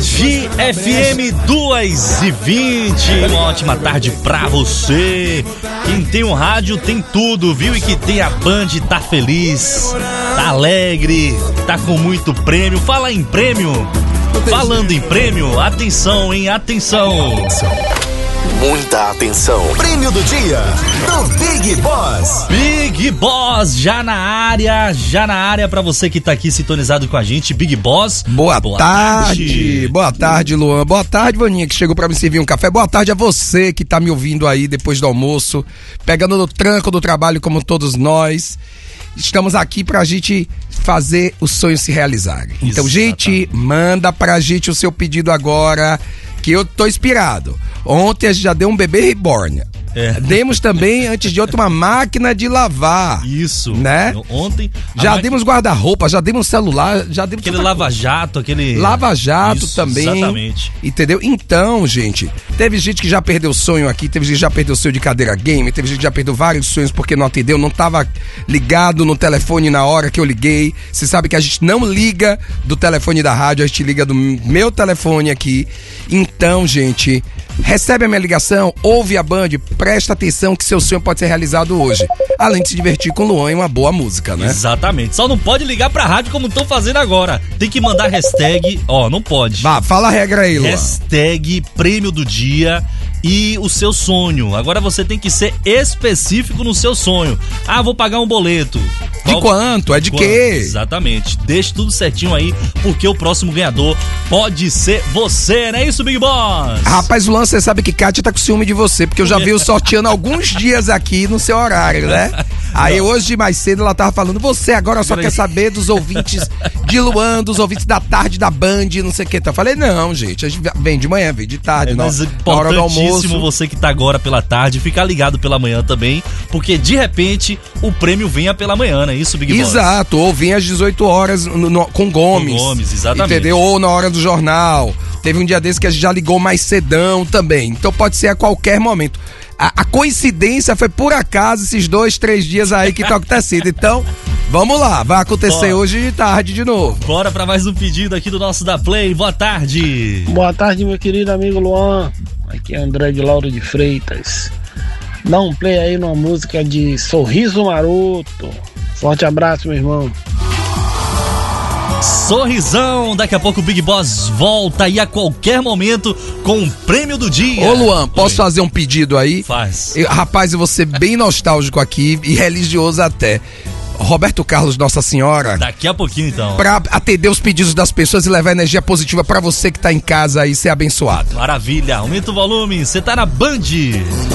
Band FM 2h20. Uma ótima tarde pra você. Quem tem um rádio tem tudo, viu? E que tem a Band tá feliz, tá alegre, tá com muito prêmio. Fala em prêmio. Falando em prêmio, atenção, hein? Atenção. Muita atenção. Prêmio do dia do Big Boss. Big Boss já na área pra você que tá aqui sintonizado com a gente. Big Boss. Boa tarde. Boa tarde, Luan. Boa tarde, Vaninha, que chegou pra me servir um café. Boa tarde a você que tá me ouvindo aí depois do almoço, pegando no tranco do trabalho como todos nós. Estamos aqui pra gente fazer os sonhos se realizarem. Então, gente, manda pra gente o seu pedido agora, que eu tô inspirado. Ontem a gente já deu um bebê reborn. Demos também, antes de ontem, uma máquina de lavar. Isso. Né? Ontem. Já demos guarda-roupa, já demos celular, já demos. Aquele lava-jato, aquele. Lava-jato também. Exatamente. Entendeu? Então, gente, teve gente que já perdeu sonho aqui, teve gente que já perdeu sonho de cadeira game, teve gente que já perdeu vários sonhos porque não atendeu, não tava ligado no telefone na hora que eu liguei. Você sabe que a gente não liga do telefone da rádio, a gente liga do meu telefone aqui. Então, gente, recebe a minha ligação, ouve a Band, presta atenção que seu sonho pode ser realizado hoje. Além de se divertir com o Luan e uma boa música, né? Exatamente. Só não pode ligar pra rádio como estão fazendo agora. Tem que mandar hashtag, não pode. Vá, fala a regra aí, Luan. Hashtag prêmio do dia e o seu sonho. Agora você tem que ser específico no seu sonho. Vou pagar um boleto. De quanto? É de quê? Exatamente. Deixe tudo certinho aí, porque o próximo ganhador pode ser você, não é isso, Big Boss? Rapaz, Luan, você sabe que Kátia tá com ciúme de você, porque eu já vi o sorteando alguns dias aqui no seu horário, né? Aí hoje, mais cedo, ela tava falando, você agora só quer saber dos ouvintes de Luan, dos ouvintes da tarde da Band, não sei o que. Então eu falei, não, gente, a gente vem de manhã, vem de tarde, mas na hora do almoço. Você que tá agora pela tarde, ficar ligado pela manhã também, porque de repente o prêmio venha pela manhã, não é isso, Big Boss? Exato, ou vem às 18 horas com Gomes. Com Gomes, exatamente. Entendeu? Ou na hora do jornal. Teve um dia desse que a gente já ligou mais cedão também. Então pode ser a qualquer momento. A coincidência foi por acaso esses 2-3 dias aí que tá acontecendo. Então, vamos lá, vai acontecer hoje de tarde de novo. Bora pra mais um pedido aqui do nosso da Play. Boa tarde. Boa tarde, meu querido amigo Luan. Aqui é André de Lauro de Freitas. Dá um play aí numa música de Sorriso Maroto. Forte abraço, meu irmão. Sorrisão, daqui a pouco o Big Boss volta aí a qualquer momento com o prêmio do dia. Ô Luan, posso fazer um pedido aí? Faz. Rapaz, eu vou ser bem nostálgico aqui e religioso até. Roberto Carlos, Nossa Senhora. Daqui a pouquinho então. Pra atender os pedidos das pessoas e levar energia positiva pra você que tá em casa aí ser abençoado. Maravilha, aumenta o volume, você tá na Band.